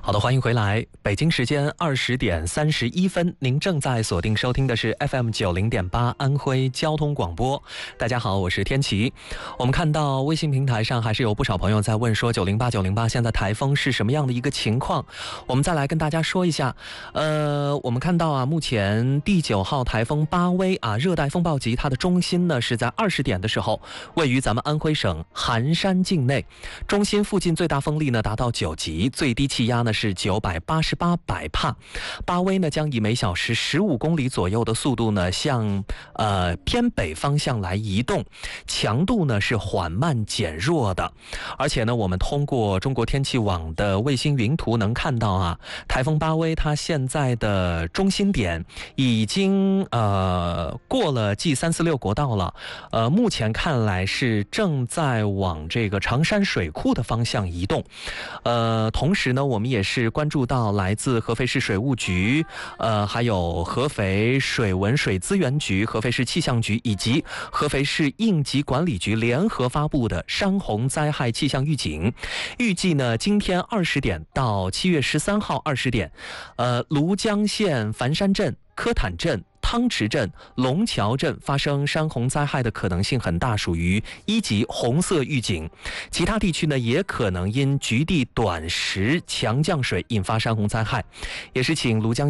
好的，欢迎回来。北京时间20:31，您正在锁定收听的是 FM90.8安徽交通广播。大家好，我是天琪。我们看到微信平台上还是有不少朋友在问说908现在台风是什么样的一个情况。我们再来跟大家说一下，我们看到啊，目前第9号台风巴威啊，热带风暴级，它的中心呢是在20点的时候，位于咱们安徽省含山境内，中心附近最大风力呢达到9级，最低气压呢是988百帕。巴威呢将以每小时15公里左右的速度呢向偏北方向来移动，强度呢是缓慢减弱的。而且呢，我们通过中国天气网的卫星云图能看到啊，台风巴威它现在的中心点已经过了 G346国道了，目前看来是正在往这个长山水库的方向移动。同时呢，我们也是关注到来自合肥市水务局，还有合肥水文水资源局、合肥市气象局以及合肥市应急管理局联合发布的山洪灾害气象预警。预计呢，今天20点到7月13号20点，庐江县樊山镇、科坦镇、汤池镇、龙桥镇发生山洪灾害的可能性很大，属于1级红色预警。其他地区呢，也可能因局地短时强降水引发山洪灾害，也是请庐江